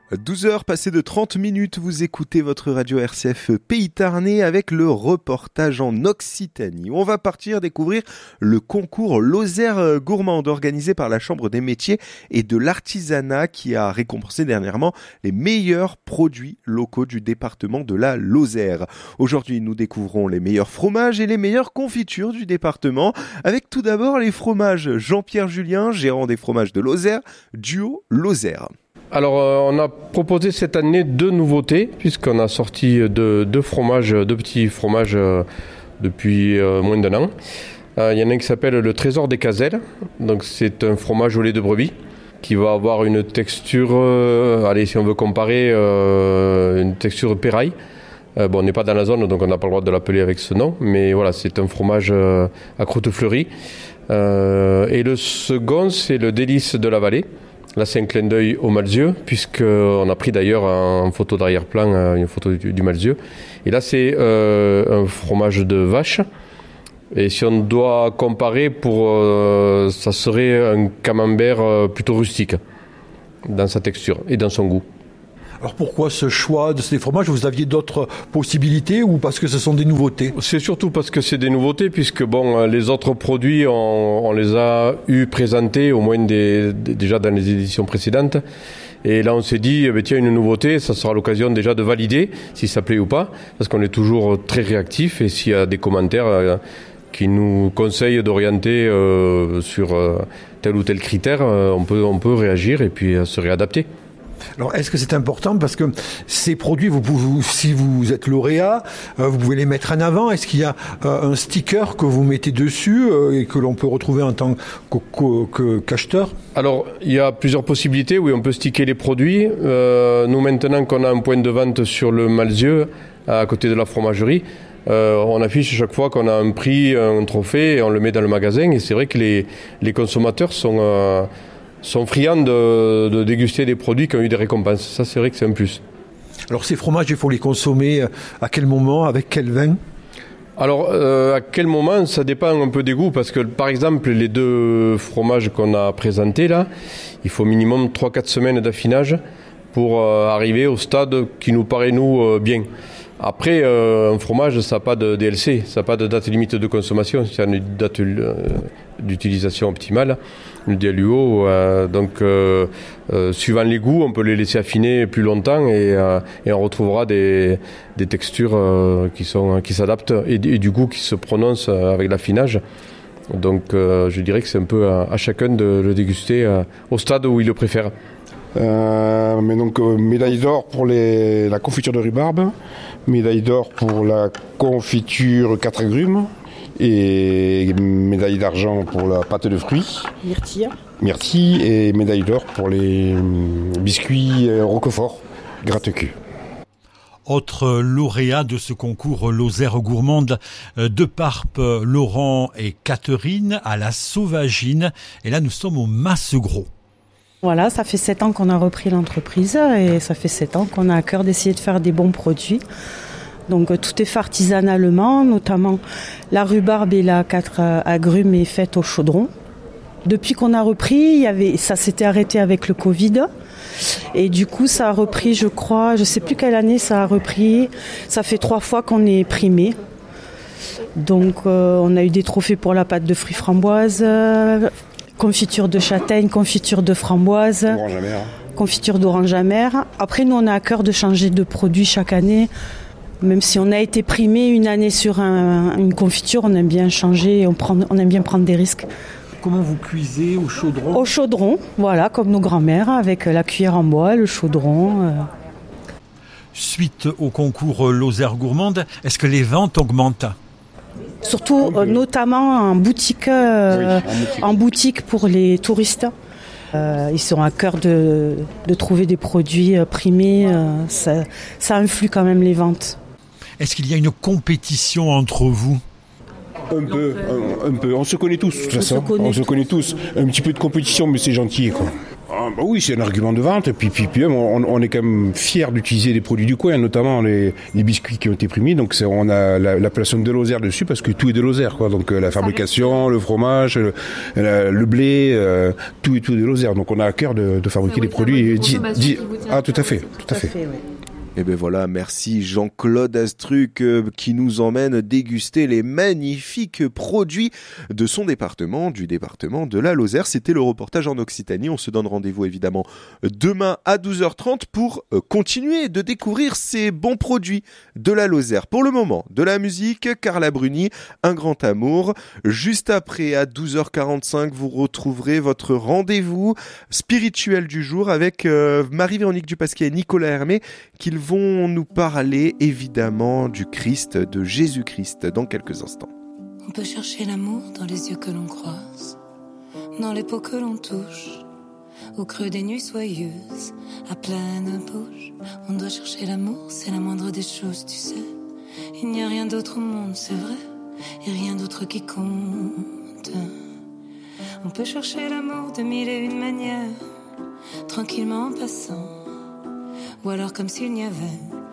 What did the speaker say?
12h passées de 30 minutes, vous écoutez votre radio RCF Pays Tarnais avec le reportage en Occitanie. On va partir découvrir le concours Lozère Gourmande organisé par la Chambre des métiers et de l'artisanat qui a récompensé dernièrement les meilleurs produits locaux du département de la Lozère. Aujourd'hui, nous découvrons les meilleurs fromages et les meilleures confitures du département avec tout d'abord les fromages Jean-Pierre Julien, gérant des fromages de Lozère, duo Lozère. Alors, on a proposé cette année 2 nouveautés, puisqu'on a sorti deux petits fromages depuis moins d'1 an. Il y en a un qui s'appelle le Trésor des Caselles. Donc, c'est un fromage au lait de brebis qui va avoir une texture, si on veut comparer, une texture péraille. On n'est pas dans la zone, donc on n'a pas le droit de l'appeler avec ce nom. Mais voilà, c'est un fromage à croûte fleurie. Et le second, c'est le Délice de la Vallée. Là, c'est un clin d'œil au Malzieu, puisqu'on a pris d'ailleurs en photo d'arrière-plan une photo du Malzieu. Et là, c'est un fromage de vache. Et si on doit comparer, ça serait un camembert plutôt rustique dans sa texture et dans son goût. Alors pourquoi ce choix de ces fromages ? Vous aviez d'autres possibilités ou parce que ce sont des nouveautés ? C'est surtout parce que c'est des nouveautés, puisque les autres produits, on les a présentés au moins déjà dans les éditions précédentes. Et là, on s'est dit, tiens, une nouveauté, ça sera l'occasion déjà de valider si ça plaît ou pas, parce qu'on est toujours très réactif et s'il y a des commentaires qui nous conseillent d'orienter sur tel ou tel critère, on peut réagir et puis se réadapter. Alors, est-ce que c'est important parce que ces produits, si vous êtes lauréat, vous pouvez les mettre en avant. Est-ce qu'il y a un sticker que vous mettez dessus et que l'on peut retrouver en tant qu'acheteur ? Alors, il y a plusieurs possibilités. Oui, on peut sticker les produits. Nous, maintenant qu'on a un point de vente sur le Malzieu, à côté de la fromagerie, on affiche chaque fois qu'on a un prix, un trophée, et on le met dans le magasin. Et c'est vrai que les consommateurs sont friands de déguster des produits qui ont eu des récompenses. Ça, c'est vrai que c'est un plus. Alors, ces fromages, il faut les consommer à quel moment, avec quel vin ? Alors, à quel moment, ça dépend un peu des goûts, parce que, par exemple, les 2 fromages qu'on a présentés, là, il faut minimum 3-4 semaines d'affinage pour arriver au stade qui nous paraît, bien. Après, un fromage, ça n'a pas de DLC, ça n'a pas de date limite de consommation, ça a une date d'utilisation optimale, le DLUO. Suivant les goûts, on peut les laisser affiner plus longtemps et on retrouvera des textures qui s'adaptent et du goût qui se prononce avec l'affinage. Donc, je dirais que c'est un peu à chacun de le déguster au stade où il le préfère. Médaille d'or pour la confiture de rhubarbe, médaille d'or pour la confiture 4 agrumes et médaille d'argent pour la pâte de fruits. Myrtille et médaille d'or pour les biscuits Roquefort gratte-cul. Autre lauréat de ce concours Lozère Gourmande, De Parpe, Laurent et Catherine à la Sauvagine. Et là, nous sommes au Massegros. Voilà, ça fait 7 ans qu'on a repris l'entreprise et ça fait 7 ans qu'on a à cœur d'essayer de faire des bons produits. Donc tout est fait artisanalement, notamment la rhubarbe et la 4 agrumes est faite au chaudron. Depuis qu'on a repris, ça s'était arrêté avec le Covid. Et du coup, ça a repris, je crois, je ne sais plus quelle année ça a repris. Ça fait 3 fois qu'on est primé. Donc on a eu des trophées pour la pâte de fruits framboises, confiture de châtaigne, confiture de framboise, confiture d'orange amère. Après, nous, on a à cœur de changer de produit chaque année. Même si on a été primé une année sur une confiture, on aime bien changer, on aime bien prendre des risques. Comment vous cuisez au chaudron ? Au chaudron, voilà, comme nos grands-mères, avec la cuillère en bois, le chaudron. Suite au concours Lozère Gourmande, est-ce que les ventes augmentent ? Surtout, notamment en boutique pour les touristes. Ils sont à cœur de trouver des produits primés. Ça influe quand même les ventes. Est-ce qu'il y a une compétition entre vous ? Un peu. On se connaît tous, de toute façon. On se connaît tous. Un petit peu de compétition, mais c'est gentil, quoi. Oui, c'est un argument de vente. Et puis on est quand même fiers d'utiliser les produits du coin, notamment les biscuits qui ont été primés. Donc on a l'appellation de Lozère dessus parce que tout est de Lozère, quoi. Donc la fabrication, le fromage, le blé, tout est de Lozère. Donc on a à cœur de fabriquer des produits. Tout à fait. Oui. Et ben voilà, merci Jean-Claude Astruc qui nous emmène déguster les magnifiques produits de son département, du département de la Lozère. C'était le reportage en Occitanie. On se donne rendez-vous évidemment demain à 12h30 pour continuer de découvrir ces bons produits de la Lozère. Pour le moment, de la musique, Carla Bruni, Un grand amour. Juste après, à 12h45, vous retrouverez votre rendez-vous spirituel du jour avec Marie-Véronique Dupasquier et Nicolas Hermé qui vont nous parler évidemment du Christ, de Jésus-Christ dans quelques instants. On peut chercher l'amour dans les yeux que l'on croise, dans les peaux que l'on touche, au creux des nuits soyeuses, à pleine bouche. On doit chercher l'amour, c'est la moindre des choses, tu sais. Il n'y a rien d'autre au monde, c'est vrai, et rien d'autre qui compte. On peut chercher l'amour de mille et une manières, tranquillement en passant, ou alors comme s'il n'y avait